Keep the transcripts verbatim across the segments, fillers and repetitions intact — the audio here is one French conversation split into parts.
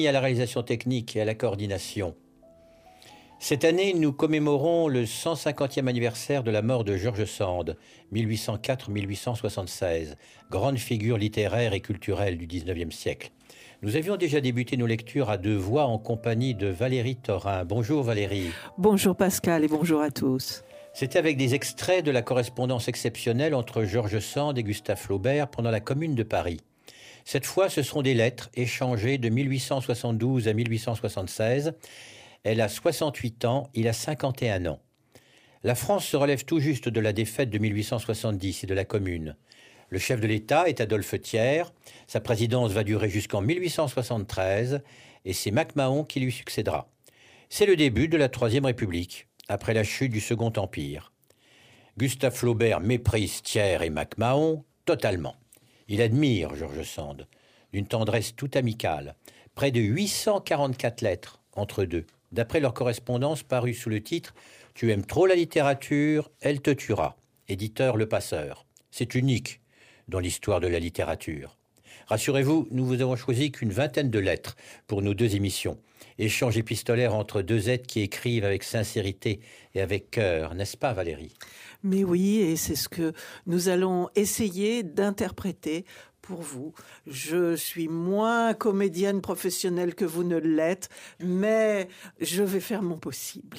À la réalisation technique et à la coordination. Cette année, nous commémorons le cent cinquantième anniversaire de la mort de George Sand, mille huit cent quatre à mille huit cent soixante-seize, grande figure littéraire et culturelle du dix-neuvième siècle. Nous avions déjà débuté nos lectures à deux voix en compagnie de Valérie Thorin. Bonjour Valérie. Bonjour Pascal et bonjour à tous. C'était avec des extraits de la correspondance exceptionnelle entre George Sand et Gustave Flaubert pendant la Commune de Paris. Cette fois, ce seront des lettres échangées de mille huit cent soixante-douze à mille huit cent soixante-seize. Elle a soixante-huit ans, il a cinquante et un ans. La France se relève tout juste de la défaite de mille huit cent soixante-dix et de la Commune. Le chef de l'État est Adolphe Thiers. Sa présidence va durer jusqu'en mille huit cent soixante-treize et c'est MacMahon qui lui succédera. C'est le début de la Troisième République, après la chute du Second Empire. Gustave Flaubert méprise Thiers et MacMahon totalement. Il admire George Sand, d'une tendresse tout amicale. Près de huit cent quarante-quatre lettres entre deux, d'après leur correspondance parue sous le titre « Tu aimes trop la littérature, elle te tuera », éditeur Le Passeur. C'est unique dans l'histoire de la littérature. Rassurez-vous, nous vous avons choisi qu'une vingtaine de lettres pour nos deux émissions. Échange épistolaire entre deux êtres qui écrivent avec sincérité et avec cœur, n'est-ce pas Valérie ? Mais oui, et c'est ce que nous allons essayer d'interpréter pour vous. Je suis moins comédienne professionnelle que vous ne l'êtes, mais je vais faire mon possible.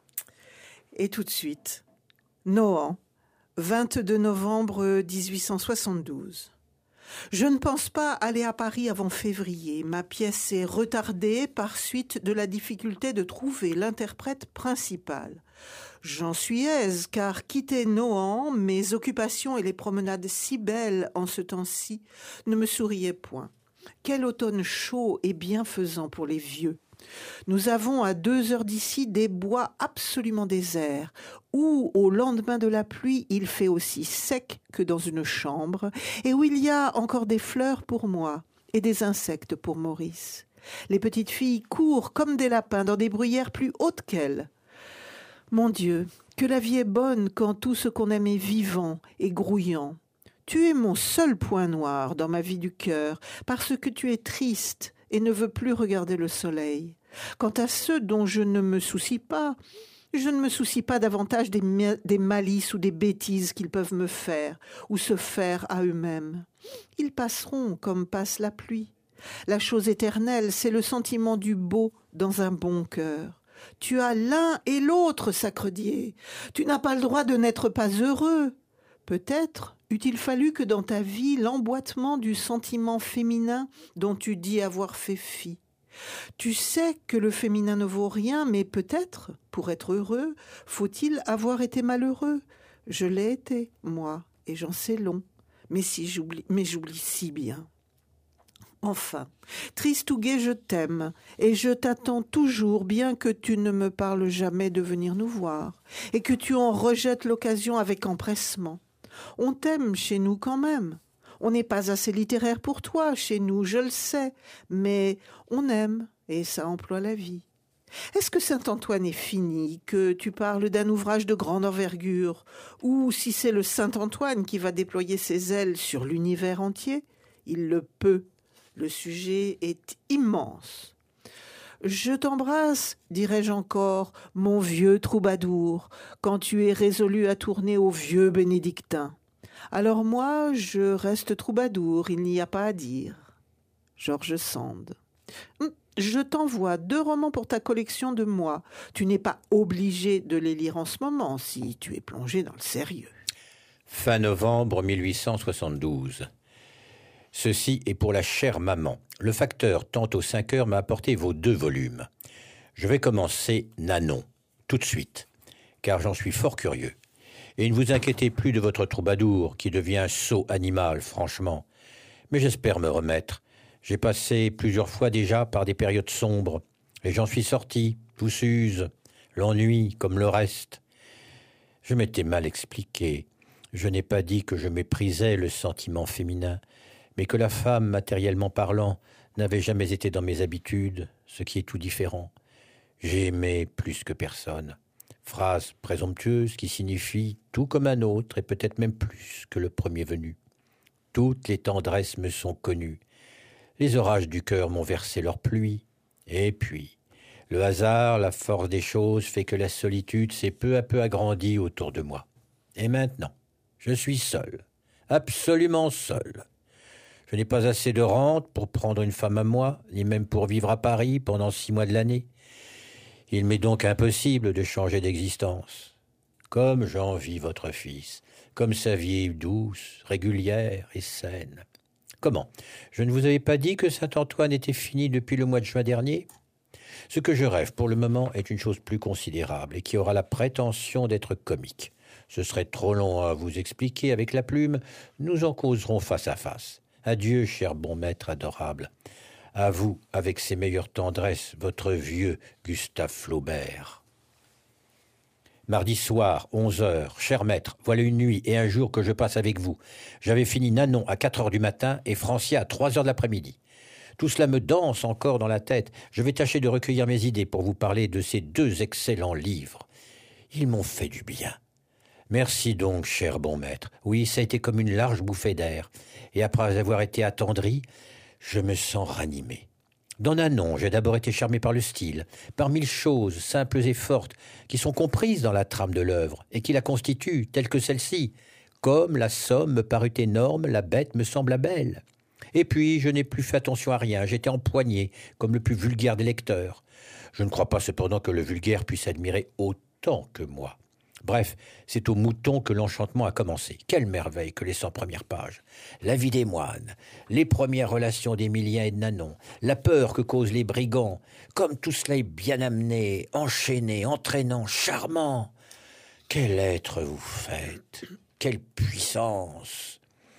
Et tout de suite, Nohant, vingt-deux novembre dix-huit cent soixante-douze. Je ne pense pas aller à Paris avant février. Ma pièce est retardée par suite de la difficulté de trouver l'interprète principal. J'en suis aise, car quitter Nohant, mes occupations et les promenades si belles en ce temps-ci ne me souriaient point. Quel automne chaud et bienfaisant pour les vieux. Nous avons à deux heures d'ici des bois absolument déserts, où au lendemain de la pluie il fait aussi sec que dans une chambre, et où il y a encore des fleurs pour moi et des insectes pour Maurice. Les petites filles courent comme des lapins dans des bruyères plus hautes qu'elles. Mon Dieu, que la vie est bonne quand tout ce qu'on aime est vivant et grouillant. Tu es mon seul point noir dans ma vie du cœur, parce que tu es triste et ne veux plus regarder le soleil. Quant à ceux dont je ne me soucie pas, je ne me soucie pas davantage des, ma- des malices ou des bêtises qu'ils peuvent me faire ou se faire à eux-mêmes. Ils passeront comme passe la pluie. La chose éternelle, c'est le sentiment du beau dans un bon cœur. Tu as l'un et l'autre, sacredié. Tu n'as pas le droit de n'être pas heureux. Peut-être eût-il fallu que dans ta vie, l'emboîtement du sentiment féminin dont tu dis avoir fait fi. Tu sais que le féminin ne vaut rien, mais peut-être, pour être heureux, faut-il avoir été malheureux. Je l'ai été, moi, et j'en sais long, mais, si j'oublie, mais j'oublie si bien. Enfin, triste ou gai, je t'aime, et je t'attends toujours, bien que tu ne me parles jamais de venir nous voir, et que tu en rejettes l'occasion avec empressement. On t'aime chez nous quand même. On n'est pas assez littéraire pour toi chez nous, je le sais, mais on aime, et ça emploie la vie. Est-ce que Saint-Antoine est fini, que tu parles d'un ouvrage de grande envergure, ou si c'est le Saint-Antoine qui va déployer ses ailes sur l'univers entier, il le peut. Le sujet est immense. Je t'embrasse, dirais-je encore, mon vieux troubadour, quand tu es résolu à tourner au vieux bénédictin. Alors moi, je reste troubadour, il n'y a pas à dire. George Sand. Je t'envoie deux romans pour ta collection de moi. Tu n'es pas obligé de les lire en ce moment, si tu es plongé dans le sérieux. Fin novembre mille huit cent soixante-douze. Ceci est pour la chère maman. Le facteur, tantôt cinq heures, m'a apporté vos deux volumes. Je vais commencer Nanon, tout de suite, car j'en suis fort curieux. Et ne vous inquiétez plus de votre troubadour, qui devient un sot animal, franchement. Mais j'espère me remettre. J'ai passé plusieurs fois déjà par des périodes sombres, et j'en suis sorti, tout s'use, l'ennui comme le reste. Je m'étais mal expliqué. Je n'ai pas dit que je méprisais le sentiment féminin, mais que la femme, matériellement parlant, n'avait jamais été dans mes habitudes, ce qui est tout différent. J'ai aimé plus que personne. Phrase présomptueuse qui signifie tout comme un autre et peut-être même plus que le premier venu. Toutes les tendresses me sont connues. Les orages du cœur m'ont versé leur pluie, Et puis, le hasard, la force des choses fait que la solitude s'est peu à peu agrandie autour de moi. Et maintenant, je suis seul, absolument seul. Je n'ai pas assez de rente pour prendre une femme à moi, ni même pour vivre à Paris pendant six mois de l'année. Il m'est donc impossible de changer d'existence. Comme j'envie votre fils, comme sa vie est douce, régulière et saine. Comment? Je ne vous avais pas dit que Saint-Antoine était fini depuis le mois de juin dernier? Ce que je rêve pour le moment est une chose plus considérable et qui aura la prétention d'être comique. Ce serait trop long à vous expliquer avec la plume, nous en causerons face à face. Adieu, cher bon maître adorable. À vous, avec ses meilleures tendresses, votre vieux Gustave Flaubert. Mardi soir, onze heures, cher maître, voilà une nuit et un jour que je passe avec vous. J'avais fini Nanon à quatre heures du matin et Francia à trois heures de l'après-midi. Tout cela me danse encore dans la tête. Je vais tâcher de recueillir mes idées pour vous parler de ces deux excellents livres. Ils m'ont fait du bien. Merci donc, cher bon maître. Oui, ça a été comme une large bouffée d'air. Et après avoir été attendri, je me sens ranimé. Dans Nanon, j'ai d'abord été charmé par le style, par mille choses simples et fortes qui sont comprises dans la trame de l'œuvre et qui la constituent, telle que celle-ci. Comme la somme me parut énorme, la bête me sembla belle. Et puis, je n'ai plus fait attention à rien, j'étais empoigné, comme le plus vulgaire des lecteurs. Je ne crois pas cependant que le vulgaire puisse admirer autant que moi. Bref, c'est au mouton que l'enchantement a commencé. Quelle merveille que les cent premières pages. La vie des moines, les premières relations d'Émilien et de Nanon, la peur que causent les brigands, comme tout cela est bien amené, enchaîné, entraînant, charmant. Quel être vous faites, quelle puissance.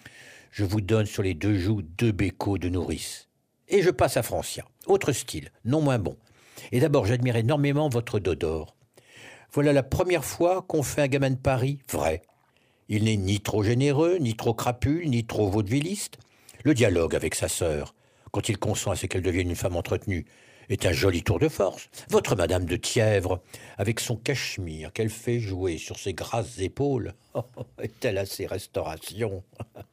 Je vous donne sur les deux joues deux bécots de nourrice. Et je passe à Francia. Autre style, non moins bon. Et d'abord, j'admire énormément votre Dodore. Voilà la première fois qu'on fait un gamin de Paris vrai. Il n'est ni trop généreux, ni trop crapule, ni trop vaudevilliste. Le dialogue avec sa sœur, quand il consent à ce qu'elle devienne une femme entretenue, est un joli tour de force. Votre Madame de Thièvre, avec son cachemire qu'elle fait jouer sur ses grasses épaules, oh, est-elle à ses restaurations?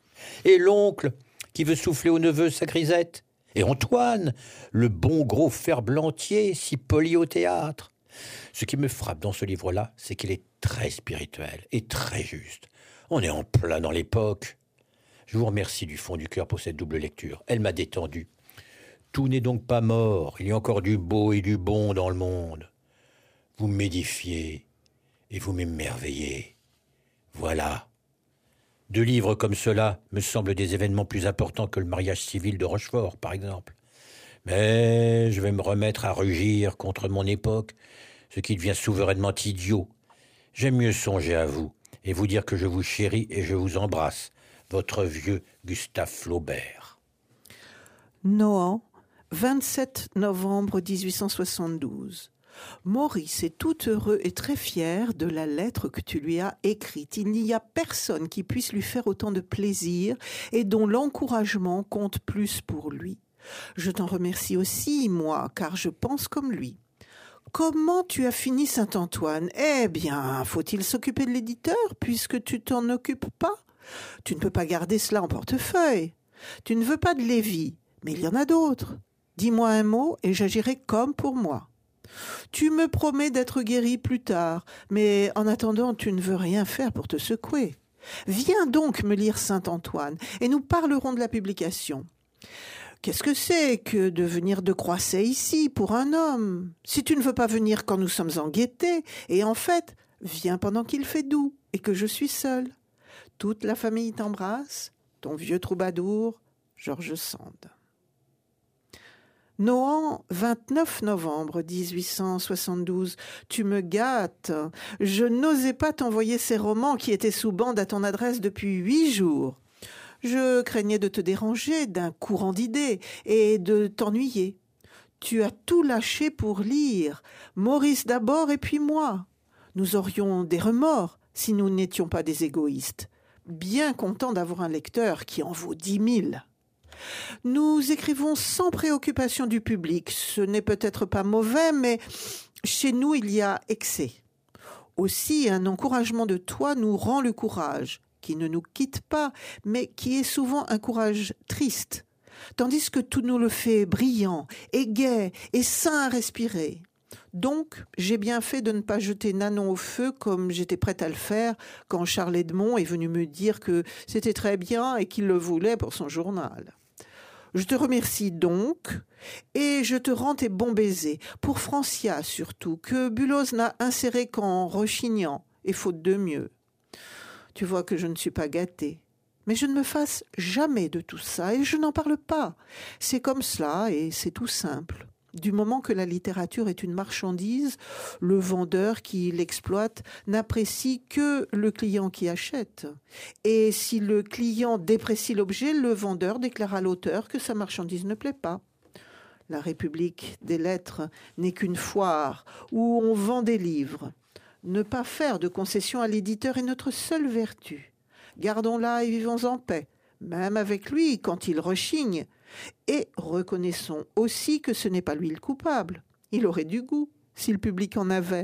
Et l'oncle, qui veut souffler au neveu sa grisette. Et Antoine, le bon gros ferblantier, si poli au théâtre. Ce qui me frappe dans ce livre-là, c'est qu'il est très spirituel et très juste. On est en plein dans l'époque. Je vous remercie du fond du cœur pour cette double lecture. Elle m'a détendu. Tout n'est donc pas mort. Il y a encore du beau et du bon dans le monde. Vous m'édifiez et vous m'émerveillez. Voilà. Deux livres comme cela me semblent des événements plus importants que le mariage civil de Rochefort, par exemple. Mais je vais me remettre à rugir contre mon époque, ce qui devient souverainement idiot. J'aime mieux songer à vous et vous dire que je vous chéris et je vous embrasse, votre vieux Gustave Flaubert. Nohant, vingt-sept novembre mille huit cent soixante-douze. Maurice est tout heureux et très fier de la lettre que tu lui as écrite. Il n'y a personne qui puisse lui faire autant de plaisir et dont l'encouragement compte plus pour lui. Je t'en remercie aussi, moi, car je pense comme lui. Comment tu as fini Saint-Antoine? Eh bien, faut-il s'occuper de l'éditeur puisque tu t'en occupes pas? Tu ne peux pas garder cela en portefeuille. Tu ne veux pas de Lévy, mais il y en a d'autres. Dis-moi un mot et j'agirai comme pour moi. Tu me promets d'être guéri plus tard, mais en attendant, tu ne veux rien faire pour te secouer. Viens donc me lire Saint-Antoine et nous parlerons de la publication. Qu'est-ce que c'est que de venir de Croisset ici pour un homme? Si tu ne veux pas venir quand nous sommes en gaieté, et en fait, viens pendant qu'il fait doux et que je suis seule. Toute la famille t'embrasse, ton vieux troubadour, George Sand. Nohant, vingt-neuf novembre mille huit cent soixante-douze. Tu me gâtes. Je n'osais pas t'envoyer ces romans qui étaient sous bande à ton adresse depuis huit jours. Je craignais de te déranger d'un courant d'idées et de t'ennuyer. Tu as tout lâché pour lire, Maurice d'abord et puis moi. Nous aurions des remords si nous n'étions pas des égoïstes. Bien content d'avoir un lecteur qui en vaut dix mille. Nous écrivons sans préoccupation du public. Ce n'est peut-être pas mauvais, mais chez nous, il y a excès. Aussi, un encouragement de toi nous rend le courage, qui ne nous quitte pas, mais qui est souvent un courage triste. tandis que tout nous le fait brillant et gai et sain à respirer. Donc, j'ai bien fait de ne pas jeter Nanon au feu comme j'étais prête à le faire quand Charles Edmond est venu me dire que c'était très bien et qu'il le voulait pour son journal. Je te remercie donc et je te rends tes bons baisers, pour Francia surtout, que Buloz n'a inséré qu'en rechignant et faute de mieux. Tu vois que je ne suis pas gâtée. Mais je ne me fasse jamais de tout ça et je n'en parle pas. C'est comme cela et c'est tout simple. Du moment que la littérature est une marchandise, le vendeur qui l'exploite n'apprécie que le client qui achète. Et si le client déprécie l'objet, le vendeur déclare à l'auteur que sa marchandise ne plaît pas. La République des lettres n'est qu'une foire où on vend des livres. Ne pas faire de concession à l'éditeur est notre seule vertu. Gardons-la et vivons en paix, même avec lui quand il rechigne. Et reconnaissons aussi que ce n'est pas lui le coupable. Il aurait du goût, si le public en avait.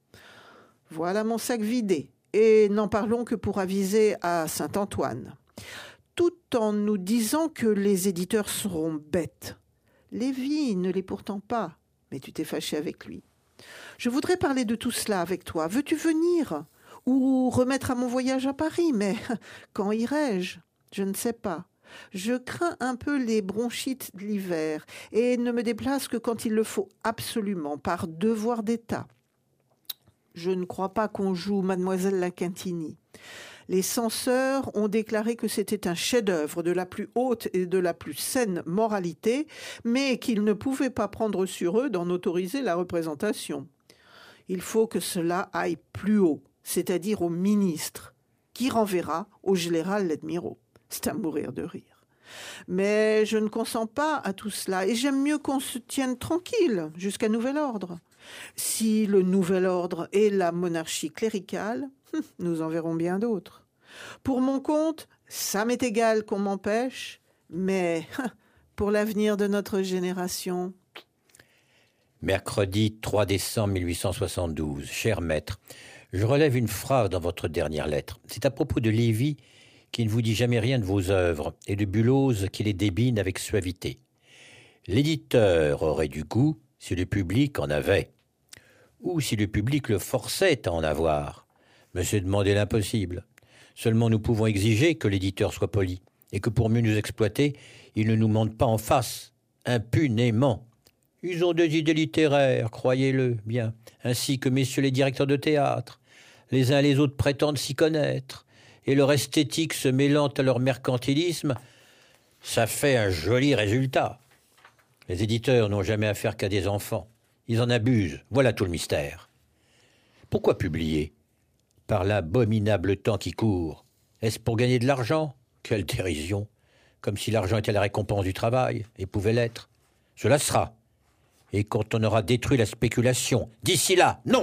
Voilà mon sac vidé, et n'en parlons que pour aviser à Saint-Antoine. Tout en nous disant que les éditeurs seront bêtes. Lévy ne l'est pourtant pas, mais tu t'es fâché avec lui. Je voudrais parler de tout cela avec toi. Veux-tu venir ? Ou remettre à mon voyage à Paris, mais quand irai-je ? Je ne sais pas. Je crains un peu les bronchites de l'hiver et ne me déplace que quand il le faut absolument, par devoir d'État. Je ne crois pas qu'on joue Mademoiselle Laquintini. Les censeurs ont déclaré que c'était un chef-d'œuvre de la plus haute et de la plus saine moralité, mais qu'ils ne pouvaient pas prendre sur eux d'en autoriser la représentation. Il faut que cela aille plus haut, c'est-à-dire au ministre, qui renverra au général l'Admirault. C'est à mourir de rire. Mais je ne consens pas à tout cela et j'aime mieux qu'on se tienne tranquille jusqu'à nouvel ordre. Si le nouvel ordre est la monarchie cléricale, nous en verrons bien d'autres. Pour mon compte, ça m'est égal qu'on m'empêche, mais pour l'avenir de notre génération... Mercredi trois décembre mille huit cent soixante-douze. Cher maître, je relève une phrase dans votre dernière lettre. C'est à propos de Lévy qui ne vous dit jamais rien de vos œuvres, et de Buloz qui les débine avec suavité. L'éditeur aurait du goût si le public en avait, ou si le public le forçait à en avoir. Mais c'est demander l'impossible. Seulement nous pouvons exiger que l'éditeur soit poli, et que pour mieux nous exploiter, il ne nous mente pas en face, impunément. Ils ont des idées littéraires, croyez-le bien, ainsi que messieurs les directeurs de théâtre. Les uns et les autres prétendent s'y connaître, et leur esthétique se mêlant à leur mercantilisme, ça fait un joli résultat. Les éditeurs n'ont jamais affaire qu'à des enfants. Ils en abusent, voilà tout le mystère. Pourquoi publier ? Par l'abominable temps qui court. Est-ce pour gagner de l'argent ? Quelle dérision ! Comme si l'argent était la récompense du travail, et pouvait l'être. Cela sera. Et quand on aura détruit la spéculation, d'ici là, non !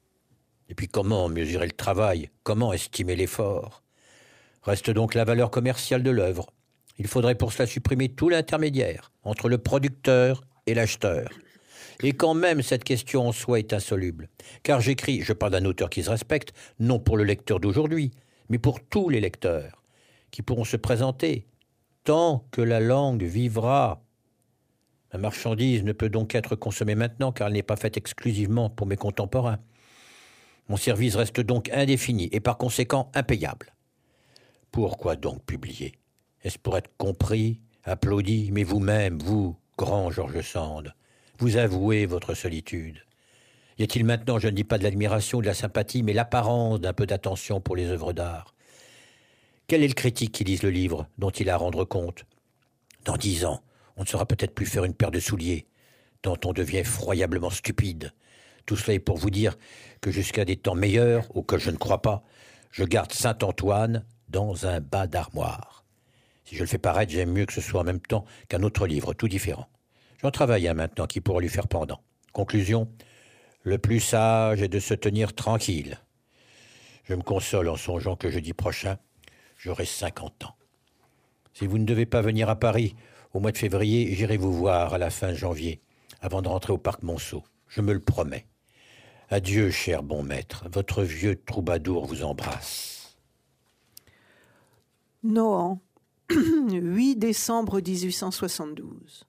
Et puis comment mesurer le travail ? Comment estimer l'effort ? Reste donc la valeur commerciale de l'œuvre. Il faudrait pour cela supprimer tout l'intermédiaire entre le producteur et l'acheteur. Et quand même cette question en soi est insoluble. Car j'écris, je parle d'un auteur qui se respecte, non pour le lecteur d'aujourd'hui, mais pour tous les lecteurs, qui pourront se présenter tant que la langue vivra. La marchandise ne peut donc être consommée maintenant car elle n'est pas faite exclusivement pour mes contemporains. Mon service reste donc indéfini et par conséquent impayable. Pourquoi donc publier ? Est-ce pour être compris, applaudi, mais vous-même, vous, grand George Sand, vous avouez votre solitude. Y a-t-il maintenant, je ne dis pas de l'admiration ou de la sympathie, mais l'apparence d'un peu d'attention pour les œuvres d'art ? Quel est le critique qui lise le livre dont il a à rendre compte ? Dans dix ans, on ne saura peut-être plus faire une paire de souliers, tant on devient effroyablement stupide. Tout cela est pour vous dire que jusqu'à des temps meilleurs, auxquels je ne crois pas, je garde Saint-Antoine dans un bas d'armoire. Si je le fais paraître, j'aime mieux que ce soit en même temps qu'un autre livre, tout différent. J'en travaille un maintenant qui pourra lui faire pendant. Conclusion, le plus sage est de se tenir tranquille. Je me console en songeant que jeudi prochain, j'aurai cinquante ans. Si vous ne devez pas venir à Paris au mois de février, j'irai vous voir à la fin janvier, avant de rentrer au parc Monceau. Je me le promets. Adieu, cher bon maître. Votre vieux troubadour vous embrasse. Nohant, huit décembre dix-huit cent soixante-douze.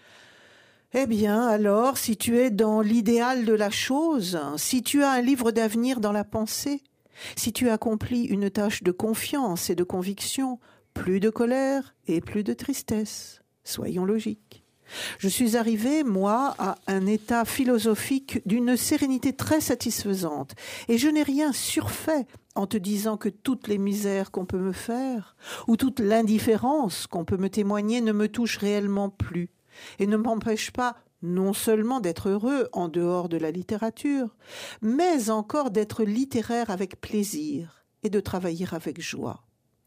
Eh bien, alors, si tu es dans l'idéal de la chose, si tu as un livre d'avenir dans la pensée, si tu accomplis une tâche de confiance et de conviction, plus de colère et plus de tristesse. Soyons logiques. Je suis arrivée, moi, à un état philosophique d'une sérénité très satisfaisante, et je n'ai rien surfait en te disant que toutes les misères qu'on peut me faire, ou toute l'indifférence qu'on peut me témoigner ne me touche réellement plus, et ne m'empêche pas non seulement d'être heureux en dehors de la littérature, mais encore d'être littéraire avec plaisir et de travailler avec joie.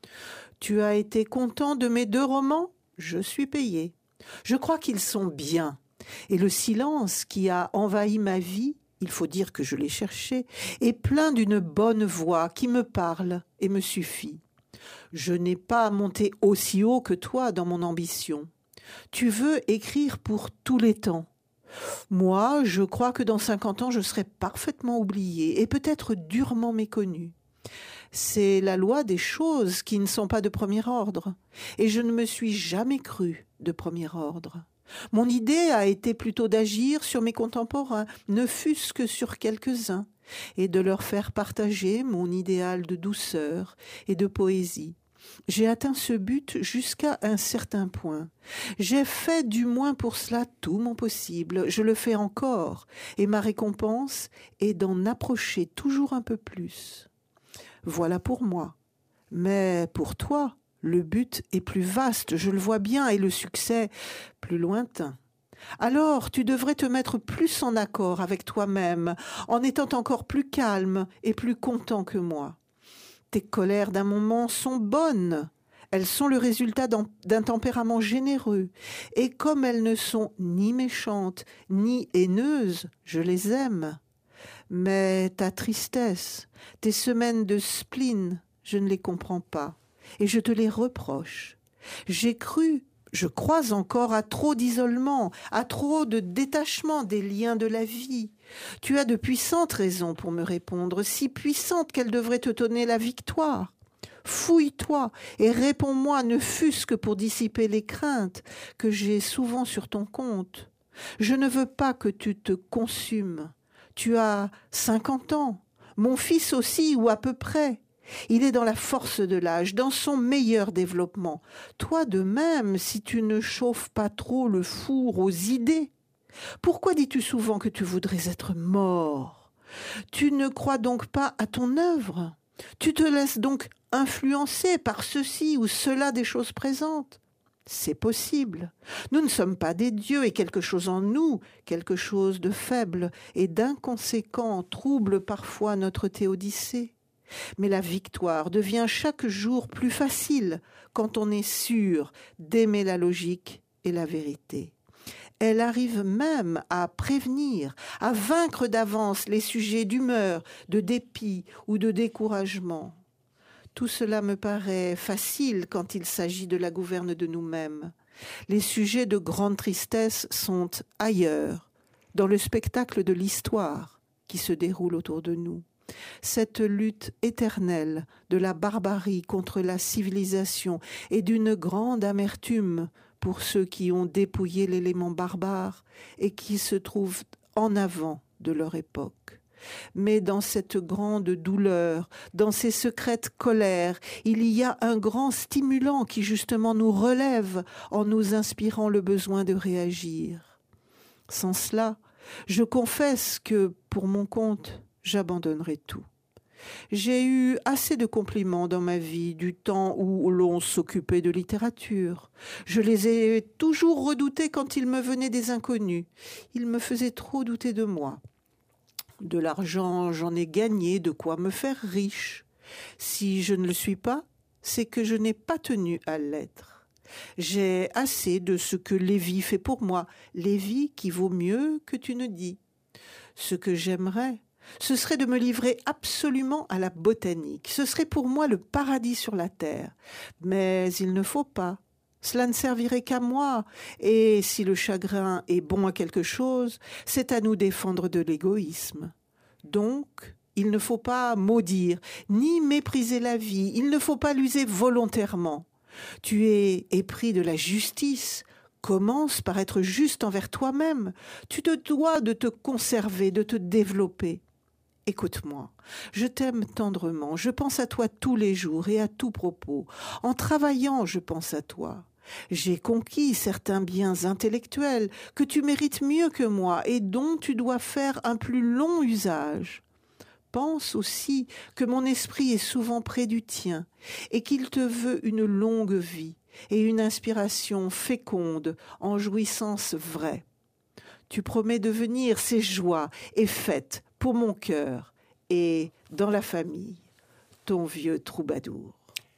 Tu as été content de mes deux romans ? Je suis payé. Je crois qu'ils sont bien. Et le silence qui a envahi ma vie, il faut dire que je l'ai cherché, est plein d'une bonne voix qui me parle et me suffit. Je n'ai pas monté aussi haut que toi dans mon ambition. Tu veux écrire pour tous les temps. Moi, je crois que dans cinquante ans, je serai parfaitement oublié et peut-être durement méconnu. C'est la loi des choses qui ne sont pas de premier ordre, et je ne me suis jamais cru de premier ordre. Mon idée a été plutôt d'agir sur mes contemporains, ne fût-ce que sur quelques-uns, et de leur faire partager mon idéal de douceur et de poésie. J'ai atteint ce but jusqu'à un certain point. J'ai fait du moins pour cela tout mon possible. Je le fais encore, et ma récompense est d'en approcher toujours un peu plus. Voilà pour moi. Mais pour toi, le but est plus vaste, je le vois bien, et le succès plus lointain. Alors tu devrais te mettre plus en accord avec toi-même, en étant encore plus calme et plus content que moi. Tes colères d'un moment sont bonnes. Elles sont le résultat d'un tempérament généreux. Et comme elles ne sont ni méchantes, ni haineuses, je les aime. Mais ta tristesse, tes semaines de spleen, je ne les comprends pas. Et je te les reproche. J'ai cru, je crois encore à trop d'isolement, à trop de détachement des liens de la vie. Tu as de puissantes raisons pour me répondre, si puissantes qu'elles devraient te donner la victoire. Fouille-toi et réponds-moi, ne fût-ce que pour dissiper les craintes que j'ai souvent sur ton compte. Je ne veux pas que tu te consumes. Tu as cinquante ans, mon fils aussi, ou à peu près. Il est dans la force de l'âge, dans son meilleur développement. Toi de même, si tu ne chauffes pas trop le four aux idées. Pourquoi dis-tu souvent que tu voudrais être mort? Tu ne crois donc pas à ton œuvre? Tu te laisses donc influencer par ceci ou cela des choses présentes? C'est possible. Nous ne sommes pas des dieux et quelque chose en nous, quelque chose de faible et d'inconséquent trouble parfois notre théodicée. Mais la victoire devient chaque jour plus facile quand on est sûr d'aimer la logique et la vérité. Elle arrive même à prévenir, à vaincre d'avance les sujets d'humeur, de dépit ou de découragement. Tout cela me paraît facile quand il s'agit de la gouverne de nous-mêmes. Les sujets de grande tristesse sont ailleurs, dans le spectacle de l'histoire qui se déroule autour de nous. Cette lutte éternelle de la barbarie contre la civilisation est d'une grande amertume pour ceux qui ont dépouillé l'élément barbare et qui se trouvent en avant de leur époque. Mais dans cette grande douleur, dans ces secrètes colères, il y a un grand stimulant qui justement nous relève en nous inspirant le besoin de réagir. Sans cela, je confesse que, pour mon compte, j'abandonnerai tout. J'ai eu assez de compliments dans ma vie du temps où l'on s'occupait de littérature. Je les ai toujours redoutés quand ils me venaient des inconnus. Ils me faisaient trop douter de moi. De l'argent, j'en ai gagné, de quoi me faire riche. Si je ne le suis pas, c'est que je n'ai pas tenu à l'être. J'ai assez de ce que Lévi fait pour moi, Lévi qui vaut mieux que tu ne dis. Ce que j'aimerais, ce serait de me livrer absolument à la botanique. Ce serait pour moi le paradis sur la terre. Mais il ne faut pas. Cela ne servirait qu'à moi. Et si le chagrin est bon à quelque chose, c'est à nous défendre de l'égoïsme. Donc, il ne faut pas maudire, ni mépriser la vie. Il ne faut pas l'user volontairement. Tu es épris de la justice. Commence par être juste envers toi-même. Tu te dois de te conserver, de te développer. Écoute-moi, je t'aime tendrement, je pense à toi tous les jours et à tout propos. En travaillant, je pense à toi. J'ai conquis certains biens intellectuels que tu mérites mieux que moi et dont tu dois faire un plus long usage. Pense aussi que mon esprit est souvent près du tien et qu'il te veut une longue vie et une inspiration féconde en jouissance vraie. Tu promets de venir ces joies et fêtes pour mon cœur et dans la famille, ton vieux troubadour.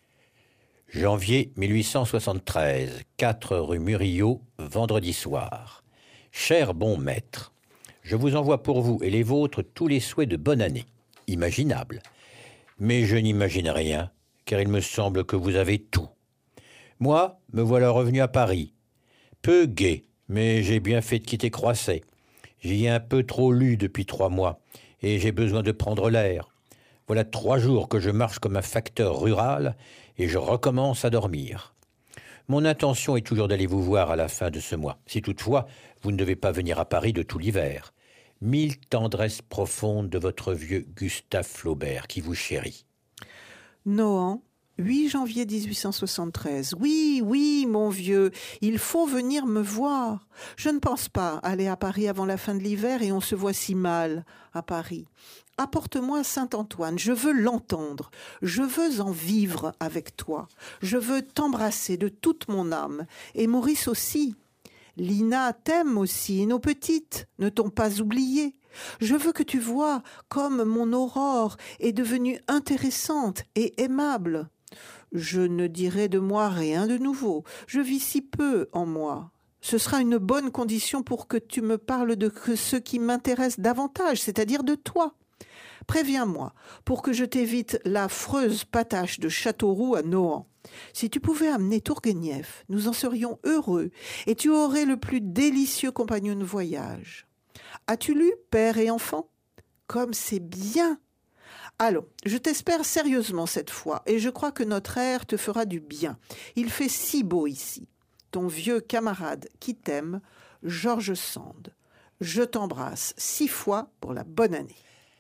Janvier mille huit cent soixante-treize, quatre rue Murillo, vendredi soir. Cher bon maître, je vous envoie pour vous et les vôtres tous les souhaits de bonne année, imaginables. Mais je n'imagine rien, car il me semble que vous avez tout. Moi, me voilà revenu à Paris. Peu gai, mais j'ai bien fait de quitter Croisset. J'y ai un peu trop lu depuis trois mois, et j'ai besoin de prendre l'air. Voilà trois jours que je marche comme un facteur rural, et je recommence à dormir. Mon intention est toujours d'aller vous voir à la fin de ce mois, si toutefois vous ne devez pas venir à Paris de tout l'hiver. Mille tendresses profondes de votre vieux Gustave Flaubert qui vous chérit. Nohant, huit janvier dix-huit cent soixante-treize. Oui, oui, mon vieux, il faut venir me voir. Je ne pense pas aller à Paris avant la fin de l'hiver et on se voit si mal à Paris. Apporte-moi Saint-Antoine, je veux l'entendre, je veux en vivre avec toi, je veux t'embrasser de toute mon âme, et Maurice aussi. Lina t'aime aussi, nos petites ne t'ont pas oublié. Je veux que tu vois comme mon Aurore est devenue intéressante et aimable. Je ne dirai de moi rien de nouveau, je vis si peu en moi. Ce sera une bonne condition pour que tu me parles de ce qui m'intéresse davantage, c'est-à-dire de toi. Préviens-moi, pour que je t'évite l'affreuse patache de Châteauroux à Nohant. Si tu pouvais amener Tourguenieff, nous en serions heureux, et tu aurais le plus délicieux compagnon de voyage. As-tu lu Père et enfant ? Comme c'est bien ! Allons, je t'espère sérieusement cette fois, et je crois que notre air te fera du bien. Il fait si beau ici. Ton vieux camarade qui t'aime, George Sand. Je t'embrasse six fois pour la bonne année.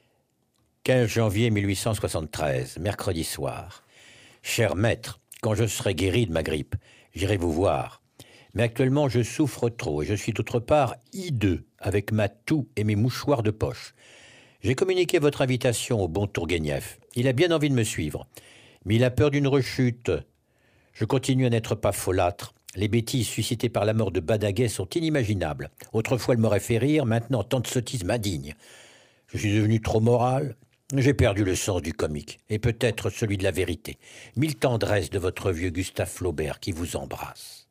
quinze janvier mille huit cent soixante-treize, mercredi soir. Cher maître, quand je serai guéri de ma grippe, j'irai vous voir. Mais actuellement, je souffre trop et je suis d'autre part hideux avec ma toux et mes mouchoirs de poche. J'ai communiqué votre invitation au bon Tourguenieff. Il a bien envie de me suivre, mais il a peur d'une rechute. Je continue à n'être pas folâtre. Les bêtises suscitées par la mort de Badaguet sont inimaginables. Autrefois, elles m'auraient fait rire, maintenant, tant de sottises m'indignent. Je suis devenu trop moral. J'ai perdu le sens du comique, et peut-être celui de la vérité. Mille tendresses de votre vieux Gustave Flaubert qui vous embrasse.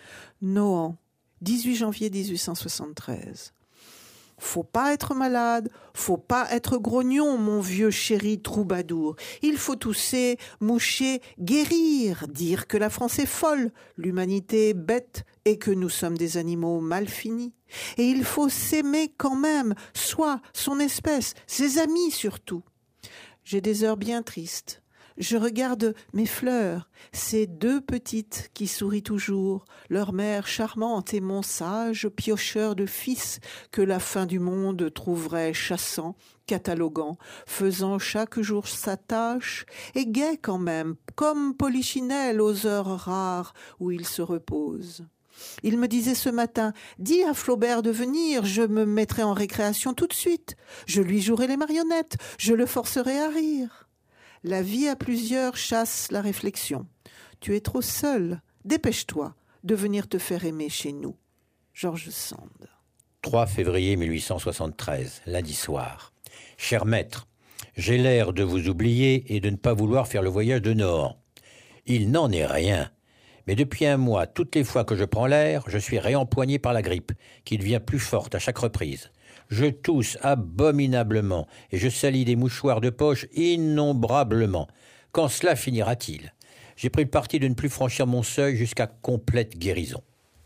Nohant, dix-huit janvier dix-huit cent soixante-treize. Faut pas être malade, faut pas être grognon, mon vieux chéri troubadour. Il faut tousser, moucher, guérir, dire que la France est folle, l'humanité est bête et que nous sommes des animaux mal finis. Et il faut s'aimer quand même, soi, son espèce, ses amis surtout. J'ai des heures bien tristes. Je regarde mes fleurs, ces deux petites qui sourient toujours, leur mère charmante et mon sage piocheur de fils que la fin du monde trouverait chassant, cataloguant, faisant chaque jour sa tâche, et gai quand même, comme Polichinelle aux heures rares où il se repose. Il me disait ce matin, « Dis à Flaubert de venir, je me mettrai en récréation tout de suite. Je lui jouerai les marionnettes, je le forcerai à rire. » La vie à plusieurs chasse la réflexion. Tu es trop seul. Dépêche-toi de venir te faire aimer chez nous. George Sand. trois février mille huit cent soixante-treize, lundi soir. Cher maître, j'ai l'air de vous oublier et de ne pas vouloir faire le voyage de Nohant. Il n'en est rien. Mais depuis un mois, toutes les fois que je prends l'air, je suis réempoigné par la grippe, qui devient plus forte à chaque reprise. Je tousse abominablement et je salis des mouchoirs de poche innombrablement. Quand cela finira-t-il ? J'ai pris le parti de ne plus franchir mon seuil jusqu'à complète guérison.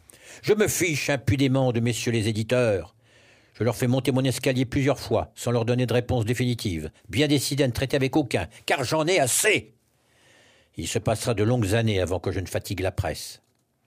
Je me fiche impudemment de messieurs les éditeurs. Je leur fais monter mon escalier plusieurs fois, sans leur donner de réponse définitive, bien décidé à ne traiter avec aucun, car j'en ai assez. Il se passera de longues années avant que je ne fatigue la presse.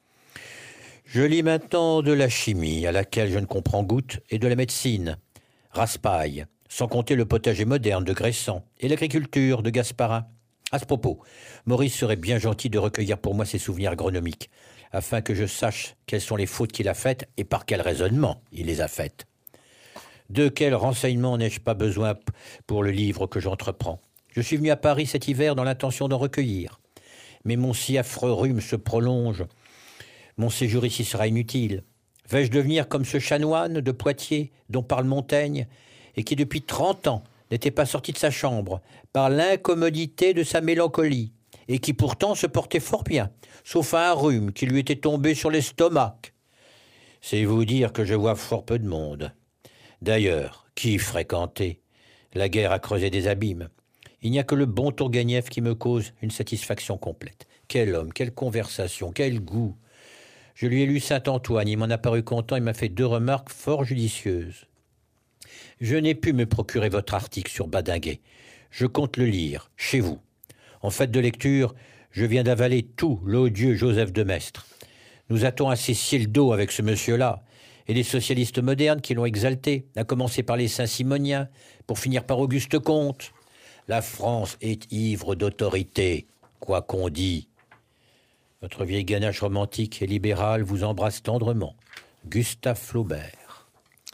Je lis maintenant de la chimie, à laquelle je ne comprends goutte, et de la médecine, Raspail, sans compter le potager moderne de Gressan, et l'agriculture de Gasparin. À ce propos, Maurice serait bien gentil de recueillir pour moi ses souvenirs agronomiques, afin que je sache quelles sont les fautes qu'il a faites et par quel raisonnement il les a faites. De quels renseignements n'ai-je pas besoin pour le livre que j'entreprends? Je suis venu à Paris cet hiver dans l'intention d'en recueillir. Mais mon si affreux rhume se prolonge. Mon séjour ici sera inutile. Vais-je devenir comme ce chanoine de Poitiers dont parle Montaigne et qui depuis trente ans n'était pas sorti de sa chambre par l'incommodité de sa mélancolie et qui pourtant se portait fort bien, sauf à un rhume qui lui était tombé sur l'estomac. C'est vous dire que je vois fort peu de monde. D'ailleurs, qui fréquenter? La guerre a creusé des abîmes. Il n'y a que le bon Tourguenieff qui me cause une satisfaction complète. Quel homme, quelle conversation, quel goût! Je lui ai lu Saint-Antoine, il m'en a paru content et m'a fait deux remarques fort judicieuses. Je n'ai pu me procurer votre article sur Badinguet. Je compte le lire, chez vous. En fait de lecture, je viens d'avaler tout l'odieux Joseph de Maistre. Nous a-t-on assez scié le dos avec ce monsieur-là, et les socialistes modernes qui l'ont exalté, à commencer par les Saint-Simoniens, pour finir par Auguste Comte. La France est ivre d'autorité, quoi qu'on dit. Votre vieille ganache romantique et libérale vous embrasse tendrement. Gustave Flaubert.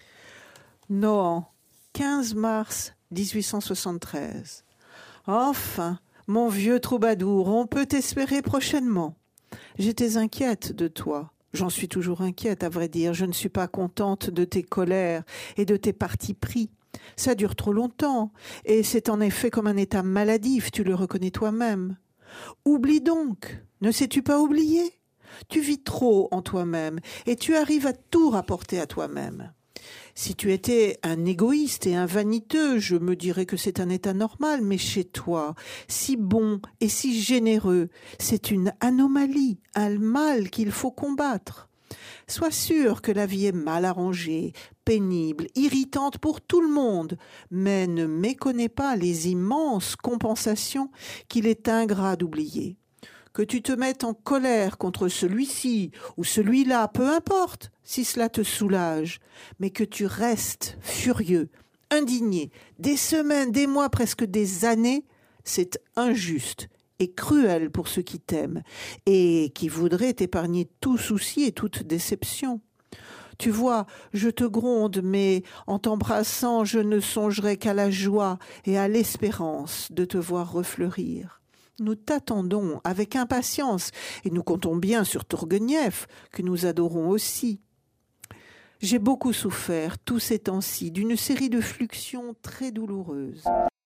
Nohant, quinze mars dix-huit cent soixante-treize. Enfin, mon vieux troubadour, on peut t'espérer prochainement. J'étais inquiète de toi. J'en suis toujours inquiète, à vrai dire. Je ne suis pas contente de tes colères et de tes partis pris. Ça dure trop longtemps, et c'est en effet comme un état maladif, tu le reconnais toi-même. Oublie donc, ne sais-tu pas oublier? Tu vis trop en toi-même, et tu arrives à tout rapporter à toi-même. Si tu étais un égoïste et un vaniteux, je me dirais que c'est un état normal, mais chez toi, si bon et si généreux, c'est une anomalie, un mal qu'il faut combattre. Sois sûr que la vie est mal arrangée, pénible, irritante pour tout le monde, mais ne méconnais pas les immenses compensations qu'il est ingrat d'oublier. Que tu te mettes en colère contre celui-ci ou celui-là, peu importe, si cela te soulage, mais que tu restes furieux, indigné, des semaines, des mois, presque des années, c'est injuste et cruel pour ceux qui t'aiment et qui voudraient t'épargner tout souci et toute déception. Tu vois, je te gronde, mais en t'embrassant, je ne songerai qu'à la joie et à l'espérance de te voir refleurir. Nous t'attendons avec impatience et nous comptons bien sur Tourguenieff, que nous adorons aussi. J'ai beaucoup souffert tous ces temps-ci d'une série de fluxions très douloureuses.